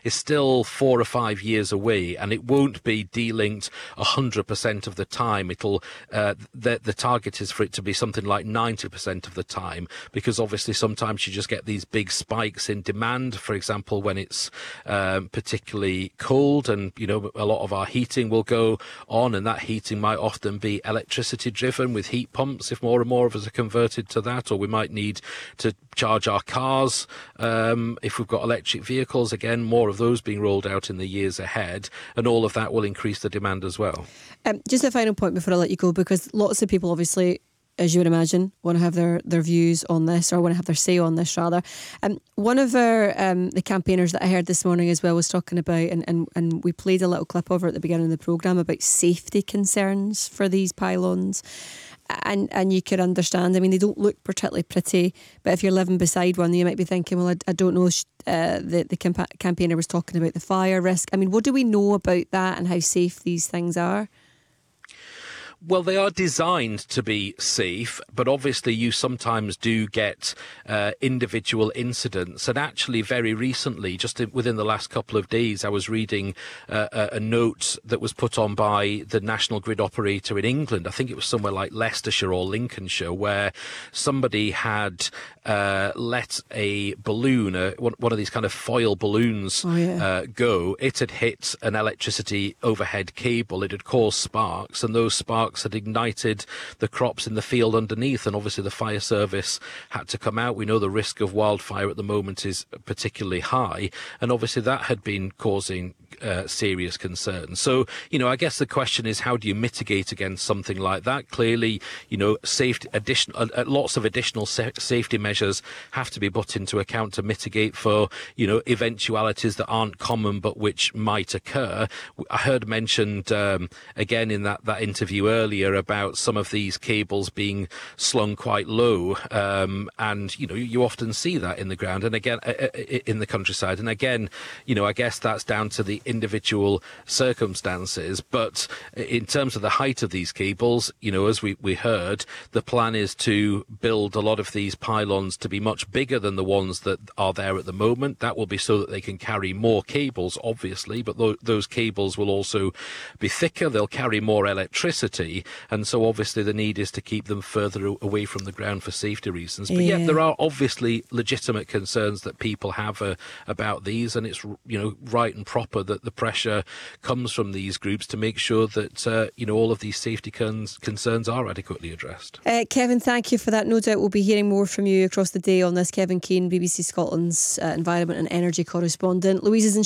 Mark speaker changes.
Speaker 1: is still 4 or 5 years away, and it won't be delinked 100% of the time. The target is for it to be something like 90% of the time, because obviously sometimes you just get these big spikes in demand. For example, when it's particularly cold, and a lot of our heating will go on, and that heating might often be electricity driven with heat pumps if more and more of us are converted to that, or we might need to charge our cars if we've got electric vehicles. Again, more of those being rolled out in the years ahead, and all of that will increase the demand as well.
Speaker 2: Just a final point before I let you go, because lots of people obviously, as you would imagine, want to have their views on this, or want to have their say on this rather. One of the campaigners that I heard this morning as well was talking about, and we played a little clip over at the beginning of the programme, about safety concerns for these pylons. And you could understand, I mean, they don't look particularly pretty, but if you're living beside one, you might be thinking, well, I don't know. The campaigner was talking about the fire risk. I mean, what do we know about that and how safe these things are?
Speaker 1: Well, they are designed to be safe, but obviously you sometimes do get individual incidents. And actually, very recently, just within the last couple of days, I was reading a note that was put on by the national grid operator in England. I think it was somewhere like Leicestershire or Lincolnshire, where somebody had let a balloon, one of these kind of foil balloons, go. It had hit an electricity overhead cable. It had caused sparks, and those sparks had ignited the crops in the field underneath, and obviously the fire service had to come out. We know the risk of wildfire at the moment is particularly high, and obviously that had been causing serious concern. So, I guess the question is, how do you mitigate against something like that? Clearly, lots of additional safety measures have to be put into account to mitigate for, eventualities that aren't common but which might occur. I heard mentioned again in that interview earlier about some of these cables being slung quite low, and you often see that in the ground, and again in the countryside, and again, I guess that's down to the individual circumstances. But in terms of the height of these cables, as we heard, the plan is to build a lot of these pylons to be much bigger than the ones that are there at the moment. That will be so that they can carry more cables, obviously, but those cables will also be thicker. They'll carry more electricity, and so obviously the need is to keep them further away from the ground for safety reasons. But yeah, there are obviously legitimate concerns that people have about these, and it's right and proper that the pressure comes from these groups to make sure that all of these safety concerns are adequately addressed.
Speaker 2: Kevin, thank you for that. No doubt we'll be hearing more from you across the day on this. Kevin Keane, BBC Scotland's Environment and Energy correspondent. Louise is in